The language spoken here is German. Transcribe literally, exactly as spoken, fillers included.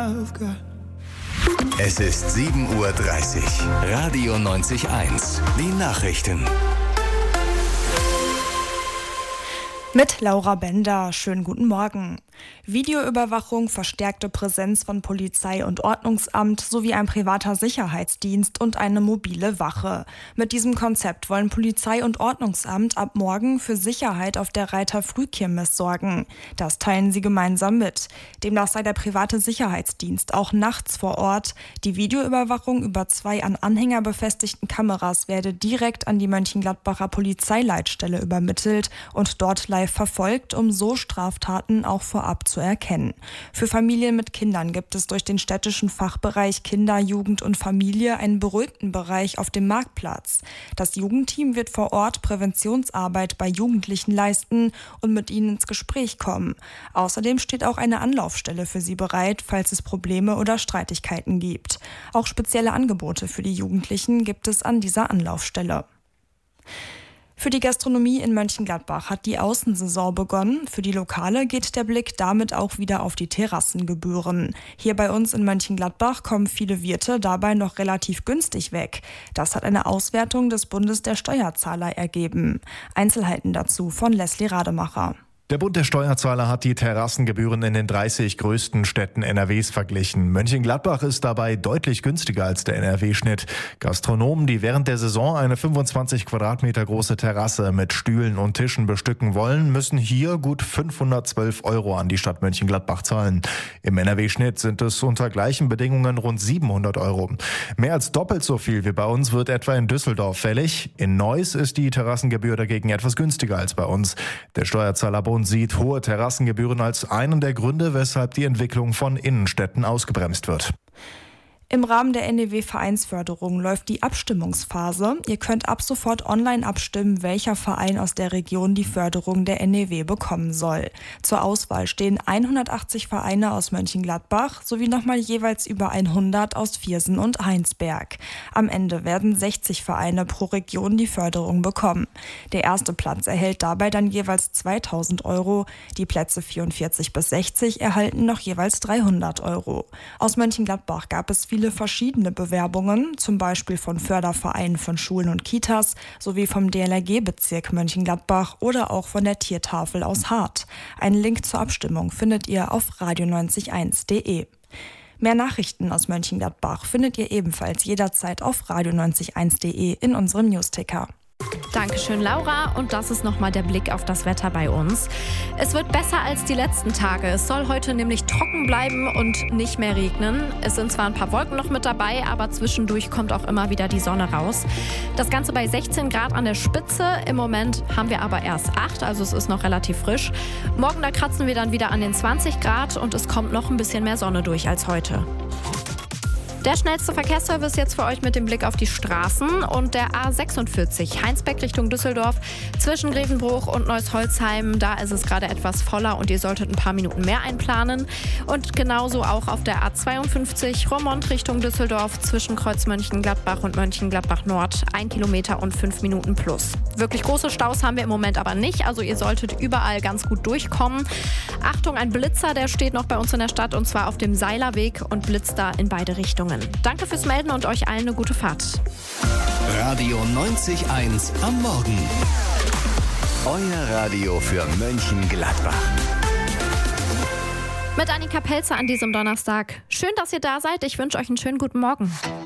I've got. Es ist sieben Uhr dreißig. Radio neunzig eins. Die Nachrichten. Mit Laura Bender. Schönen guten Morgen. Videoüberwachung, verstärkte Präsenz von Polizei und Ordnungsamt sowie ein privater Sicherheitsdienst und eine mobile Wache. Mit diesem Konzept wollen Polizei und Ordnungsamt ab morgen für Sicherheit auf der Reiter Frühkirmes sorgen. Das teilen sie gemeinsam mit. Demnach sei der private Sicherheitsdienst auch nachts vor Ort. Die Videoüberwachung über zwei an Anhänger befestigten Kameras werde direkt an die Mönchengladbacher Polizeileitstelle übermittelt und dort live verfolgt, um so Straftaten auch vorab zu erkennen. Für Familien mit Kindern gibt es durch den städtischen Fachbereich Kinder, Jugend und Familie einen beruhigten Bereich auf dem Marktplatz. Das Jugendteam wird vor Ort Präventionsarbeit bei Jugendlichen leisten und mit ihnen ins Gespräch kommen. Außerdem steht auch eine Anlaufstelle für sie bereit, falls es Probleme oder Streitigkeiten gibt. Auch spezielle Angebote für die Jugendlichen gibt es an dieser Anlaufstelle. Für die Gastronomie in Mönchengladbach hat die Außensaison begonnen. Für die Lokale geht der Blick damit auch wieder auf die Terrassengebühren. Hier bei uns in Mönchengladbach kommen viele Wirte dabei noch relativ günstig weg. Das hat eine Auswertung des Bundes der Steuerzahler ergeben. Einzelheiten dazu von Leslie Rademacher. Der Bund der Steuerzahler hat die Terrassengebühren in den dreißig größten Städten N R Ws verglichen. Mönchengladbach ist dabei deutlich günstiger als der N R W-Schnitt. Gastronomen, die während der Saison eine fünfundzwanzig Quadratmeter große Terrasse mit Stühlen und Tischen bestücken wollen, müssen hier gut fünfhundertzwölf Euro an die Stadt Mönchengladbach zahlen. Im N R W-Schnitt sind es unter gleichen Bedingungen rund siebenhundert Euro. Mehr als doppelt so viel wie bei uns wird etwa in Düsseldorf fällig. In Neuss ist die Terrassengebühr dagegen etwas günstiger als bei uns. Der Steuerzahlerbund sieht hohe Terrassengebühren als einen der Gründe, weshalb die Entwicklung von Innenstädten ausgebremst wird. Im Rahmen der N E W-Vereinsförderung läuft die Abstimmungsphase. Ihr könnt ab sofort online abstimmen, welcher Verein aus der Region die Förderung der N E W bekommen soll. Zur Auswahl stehen hundertachtzig Vereine aus Mönchengladbach sowie nochmal jeweils über hundert aus Viersen und Heinsberg. Am Ende werden sechzig Vereine pro Region die Förderung bekommen. Der erste Platz erhält dabei dann jeweils zweitausend Euro. Die Plätze vierundvierzig bis sechzig erhalten noch jeweils dreihundert Euro. Aus Mönchengladbach gab es viele Viele verschiedene Bewerbungen, zum Beispiel von Fördervereinen von Schulen und Kitas sowie vom D L R G-Bezirk Mönchengladbach oder auch von der Tiertafel aus Hart. Einen Link zur Abstimmung findet ihr auf radio neunzig eins punkt de. Mehr Nachrichten aus Mönchengladbach findet ihr ebenfalls jederzeit auf radio neunzig eins punkt de in unserem Newsticker. Dankeschön, Laura. Und das ist nochmal der Blick auf das Wetter bei uns. Es wird besser als die letzten Tage. Es soll heute nämlich trocken bleiben und nicht mehr regnen. Es sind zwar ein paar Wolken noch mit dabei, aber zwischendurch kommt auch immer wieder die Sonne raus. Das Ganze bei sechzehn Grad an der Spitze. Im Moment haben wir aber erst acht, also es ist noch relativ frisch. Morgen, da kratzen wir dann wieder an den zwanzig Grad und es kommt noch ein bisschen mehr Sonne durch als heute. Der schnellste Verkehrsservice jetzt für euch mit dem Blick auf die Straßen und der A sechsundvierzig Heinsberg Richtung Düsseldorf zwischen Grevenbruch und Neuss-Holzheim. Da ist es gerade etwas voller und ihr solltet ein paar Minuten mehr einplanen. Und genauso auch auf der A zweiundfünfzig Roermond Richtung Düsseldorf zwischen Kreuz Mönchengladbach und Mönchengladbach Nord. Ein Kilometer und fünf Minuten plus. Wirklich große Staus haben wir im Moment aber nicht, also ihr solltet überall ganz gut durchkommen. Achtung, ein Blitzer, der steht noch bei uns in der Stadt und zwar auf dem Seilerweg und blitzt da in beide Richtungen. Danke fürs Melden und euch allen eine gute Fahrt. Radio neunzig eins am Morgen. Euer Radio für Mönchengladbach. Mit Annika Pelzer an diesem Donnerstag. Schön, dass ihr da seid. Ich wünsche euch einen schönen guten Morgen.